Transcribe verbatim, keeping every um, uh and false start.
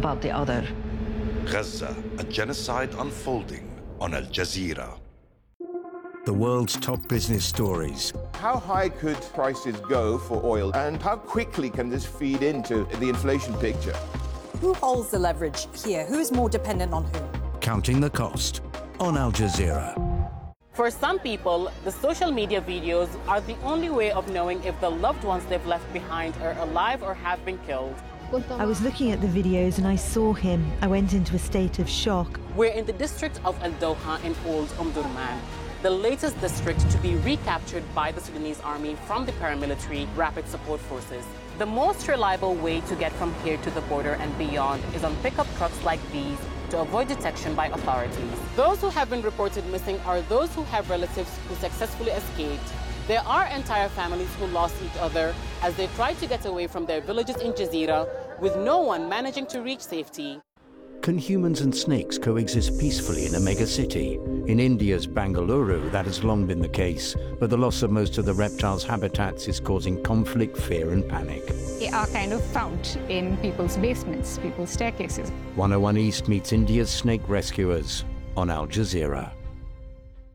about the other. Gaza, a genocide unfolding on Al Jazeera. The world's top business stories. How high could prices go for oil, and how quickly can this feed into the inflation picture? Who holds the leverage here? Who's more dependent on whom? Counting the cost on Al Jazeera. For some people, the social media videos are the only way of knowing if the loved ones they've left behind are alive or have been killed. I was looking at the videos and I saw him. I went into a state of shock. We're in the district of Al Doha in Old Omdurman, the latest district to be recaptured by the Sudanese army from the paramilitary Rapid Support Forces. The most reliable way to get from here to the border and beyond is on pickup trucks like these to avoid detection by authorities. Those who have been reported missing are those who have relatives who successfully escaped. There are entire families who lost each other as they tried to get away from their villages in Jazeera, with no one managing to reach safety. Can humans and snakes coexist peacefully in a megacity? In India's Bangalore, that has long been the case, but the loss of most of the reptiles' habitats is causing conflict, fear and panic. They are kind of found in people's basements, people's staircases. one oh one East meets India's snake rescuers on Al Jazeera.